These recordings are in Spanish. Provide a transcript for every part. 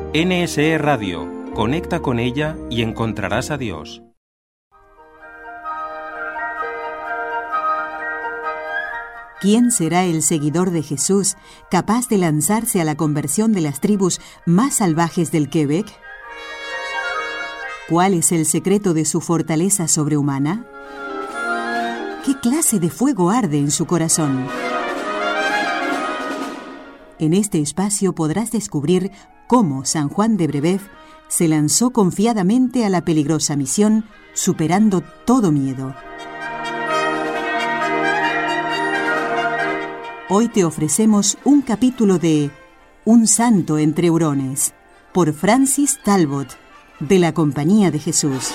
NSE Radio. Conecta con ella y encontrarás a Dios. ¿Quién será el seguidor de Jesús capaz de lanzarse a la conversión de las tribus más salvajes del Quebec? ¿Cuál es el secreto de su fortaleza sobrehumana? ¿Qué clase de fuego arde en su corazón? En este espacio podrás descubrir cómo San Juan de Brébeuf se lanzó confiadamente a la peligrosa misión, superando todo miedo. Hoy te ofrecemos un capítulo de Un santo entre hurones, por Francis Talbot, de la Compañía de Jesús.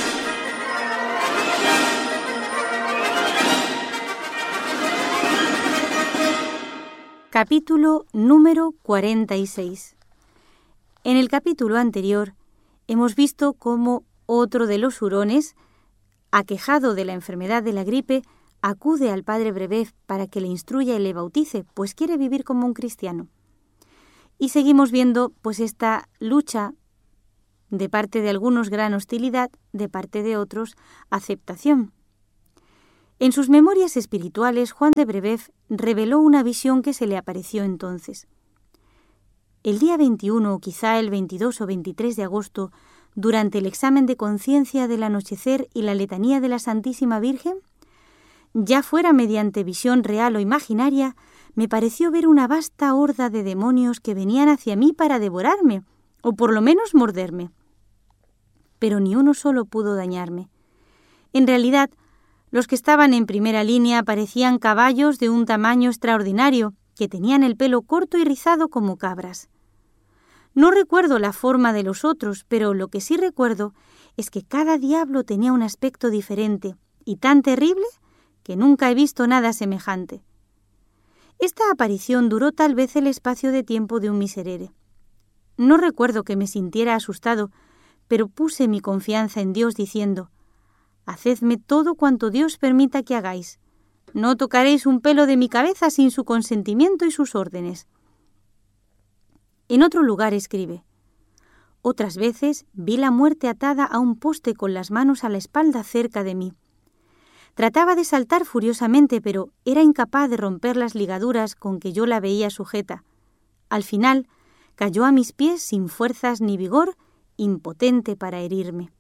Capítulo número 46. En el capítulo anterior hemos visto cómo otro de los hurones, aquejado de la enfermedad de la gripe, acude al padre Brébeuf para que le instruya y le bautice, pues quiere vivir como un cristiano. Y seguimos viendo pues esta lucha, de parte de algunos gran hostilidad, de parte de otros aceptación. En sus memorias espirituales, Juan de Brébeuf reveló una visión que se le apareció entonces. El día 21, o quizá el 22 o 23 de agosto, durante el examen de conciencia del anochecer y la letanía de la Santísima Virgen, ya fuera mediante visión real o imaginaria, me pareció ver una vasta horda de demonios que venían hacia mí para devorarme, o por lo menos morderme. Pero ni uno solo pudo dañarme. En realidad, los que estaban en primera línea parecían caballos de un tamaño extraordinario, que tenían el pelo corto y rizado como cabras. No recuerdo la forma de los otros, pero lo que sí recuerdo es que cada diablo tenía un aspecto diferente y tan terrible que nunca he visto nada semejante. Esta aparición duró tal vez el espacio de tiempo de un miserere. No recuerdo que me sintiera asustado, pero puse mi confianza en Dios diciendo: «Hacedme todo cuanto Dios permita que hagáis. No tocaréis un pelo de mi cabeza sin su consentimiento y sus órdenes». En otro lugar escribe: «Otras veces vi la muerte atada a un poste con las manos a la espalda cerca de mí. Trataba de saltar furiosamente, pero era incapaz de romper las ligaduras con que yo la veía sujeta. Al final, cayó a mis pies sin fuerzas ni vigor, impotente para herirme».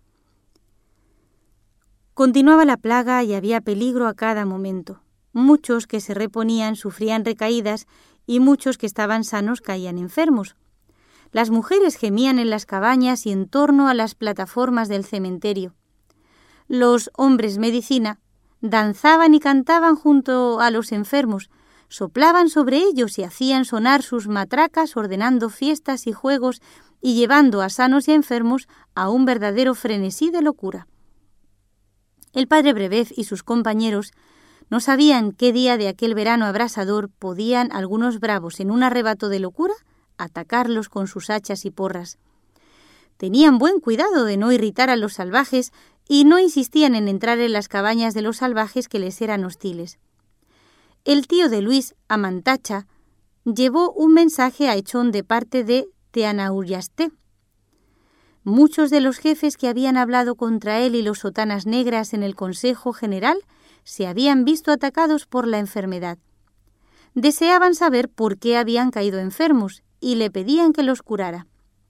Continuaba la plaga y había peligro a cada momento. Muchos que se reponían sufrían recaídas y muchos que estaban sanos caían enfermos. Las mujeres gemían en las cabañas y en torno a las plataformas del cementerio. Los hombres medicina danzaban y cantaban junto a los enfermos, soplaban sobre ellos y hacían sonar sus matracas ordenando fiestas y juegos y llevando a sanos y a enfermos a un verdadero frenesí de locura. El padre Brébeuf y sus compañeros no sabían qué día de aquel verano abrasador podían algunos bravos en un arrebato de locura atacarlos con sus hachas y porras. Tenían buen cuidado de no irritar a los salvajes y no insistían en entrar en las cabañas de los salvajes que les eran hostiles. El tío de Luis, Amantacha, llevó un mensaje a Echón de parte de Teanauyasté. Muchos de los jefes que habían hablado contra él y los sotanas negras en el Consejo General se habían visto atacados por la enfermedad. Deseaban saber por qué habían caído enfermos y le pedían que los curara.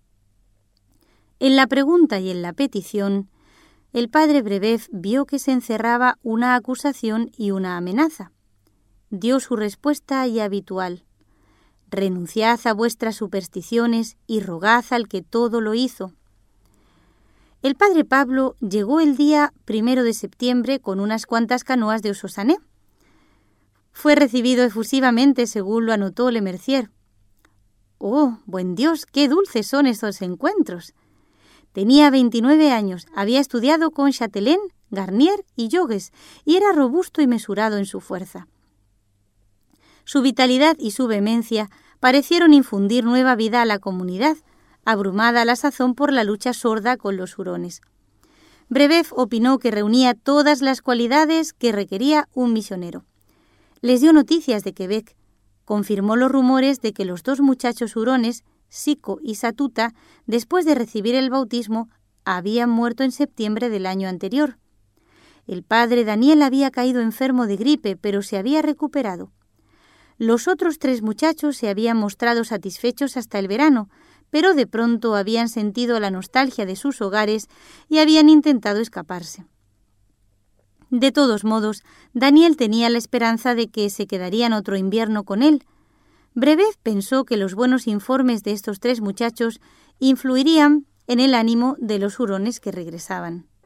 En la pregunta y en la petición, el padre Brébeuf vio que se encerraba una acusación y una amenaza. Dio su respuesta y habitual: «Renunciad a vuestras supersticiones y rogad al que todo lo hizo». El padre Pablo llegó el día 1 de septiembre con unas cuantas canoas de Ososané. Fue recibido efusivamente, según lo anotó Le Mercier. ¡Oh, buen Dios, qué dulces son estos encuentros! Tenía 29 años, había estudiado con Châtelain, Garnier y Jogues, y era robusto y mesurado en su fuerza. Su vitalidad y su vehemencia parecieron infundir nueva vida a la comunidad, abrumada a la sazón por la lucha sorda con los hurones. Brébeuf opinó que reunía todas las cualidades que requería un misionero. Les dio noticias de Quebec, confirmó los rumores de que los dos muchachos hurones, Sico y Satuta, después de recibir el bautismo, habían muerto en septiembre del año anterior. El padre Daniel había caído enfermo de gripe, pero se había recuperado. Los otros 3 muchachos se habían mostrado satisfechos hasta el verano, pero de pronto habían sentido la nostalgia de sus hogares y habían intentado escaparse. De todos modos, Daniel tenía la esperanza de que se quedarían otro invierno con él. Brebev pensó que los buenos informes de estos 3 muchachos influirían en el ánimo de los hurones que regresaban.